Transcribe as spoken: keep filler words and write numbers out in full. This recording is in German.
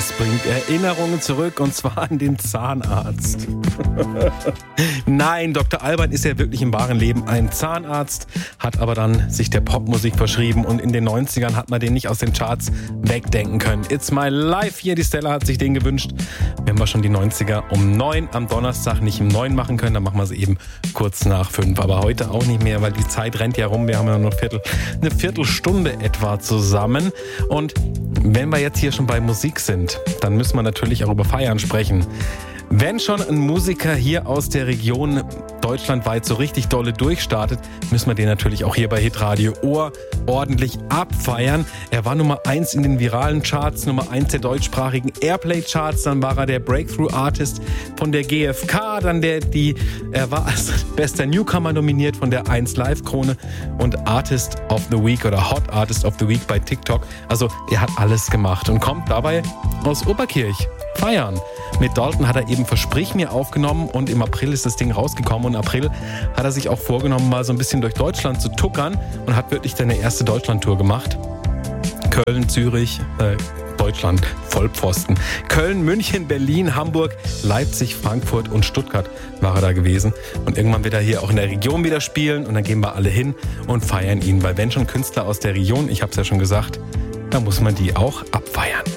Es bringt Erinnerungen zurück, und zwar an den Zahnarzt. Nein, Doktor Alban ist ja wirklich im wahren Leben ein Zahnarzt, hat aber dann sich der Popmusik verschrieben und in den neunzigern hat man den nicht aus den Charts wegdenken können. It's My Life hier, die Stella hat sich den gewünscht. Wenn wir schon die neunziger um neun am Donnerstag nicht um neun machen können, dann machen wir sie eben kurz nach fünf. Aber heute auch nicht mehr, weil die Zeit rennt ja rum. Wir haben ja nur Viertel, eine Viertelstunde etwa zusammen. Und wenn wir jetzt hier schon bei Musik sind, dann müssen wir natürlich auch über Feiern sprechen. Wenn schon ein Musiker hier aus der Region deutschlandweit so richtig dolle durchstartet, müssen wir den natürlich auch hier bei Hitradio Ohr ordentlich abfeiern. Er war Nummer eins in den viralen Charts, Nummer eins der deutschsprachigen Airplay-Charts, dann war er der Breakthrough-Artist von der G F K, dann der, die, er war als bester Newcomer nominiert von der eins Live-Krone und Artist of the Week oder Hot Artist of the Week bei TikTok. Also er hat alles gemacht und kommt dabei aus Oberkirch. Feiern. Mit Dalton hat er eben Versprich mir aufgenommen und im April ist das Ding rausgekommen und im April hat er sich auch vorgenommen, mal so ein bisschen durch Deutschland zu tuckern und hat wirklich seine erste Deutschlandtour gemacht. Köln, Zürich, äh, Deutschland, Vollpfosten. Köln, München, Berlin, Hamburg, Leipzig, Frankfurt und Stuttgart war er da gewesen. Und irgendwann wird er hier auch in der Region wieder spielen und dann gehen wir alle hin und feiern ihn. Weil wenn schon Künstler aus der Region, ich habe es ja schon gesagt, dann muss man die auch abfeiern.